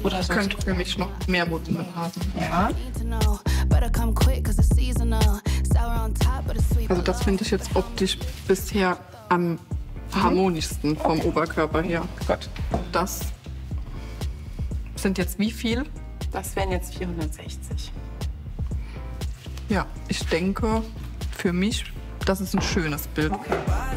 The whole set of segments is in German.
Oder könnte für mich noch mehr Volumen haben. Ja. Also das finde ich jetzt optisch bisher am harmonischsten vom Oberkörper her. Gut. Das sind jetzt wie viel? Das wären jetzt 460. Ja, ich denke, für mich, das ist ein schönes Bild. Okay.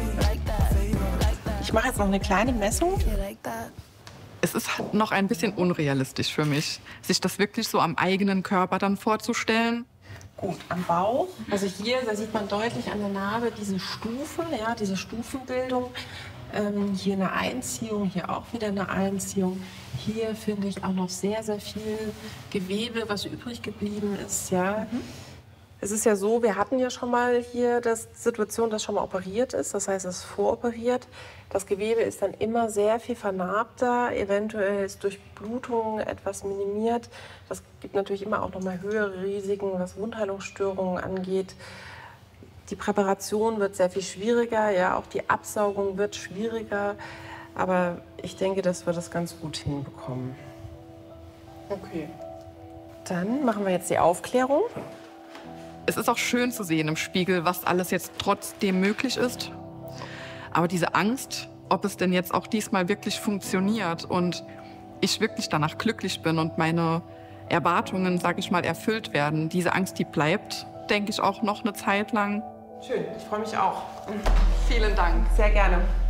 Ich mache jetzt noch eine kleine Messung. Es ist noch ein bisschen unrealistisch für mich, sich das wirklich so am eigenen Körper dann vorzustellen. Gut, am Bauch. Also hier, da sieht man deutlich an der Narbe diese Stufen, ja, diese Stufenbildung. Hier eine Einziehung, hier auch wieder eine Einziehung. Hier finde ich auch noch sehr, sehr viel Gewebe, was übrig geblieben ist. Ja. Es ist ja so, wir hatten ja schon mal hier die Situation, dass schon mal operiert ist. Das heißt, es ist voroperiert. Das Gewebe ist dann immer sehr viel vernarbter. Eventuell ist durch Blutung etwas minimiert. Das gibt natürlich immer auch noch mal höhere Risiken, was Wundheilungsstörungen angeht. Die Präparation wird sehr viel schwieriger, ja, auch die Absaugung wird schwieriger. Aber ich denke, dass wir das ganz gut hinbekommen. Okay. Dann machen wir jetzt die Aufklärung. Es ist auch schön zu sehen im Spiegel, was alles jetzt trotzdem möglich ist. Aber diese Angst, ob es denn jetzt auch diesmal wirklich funktioniert und ich wirklich danach glücklich bin und meine Erwartungen, sag ich mal, erfüllt werden, diese Angst, die bleibt, denke ich, auch noch eine Zeit lang. Schön, ich freue mich auch. Vielen Dank. Sehr gerne.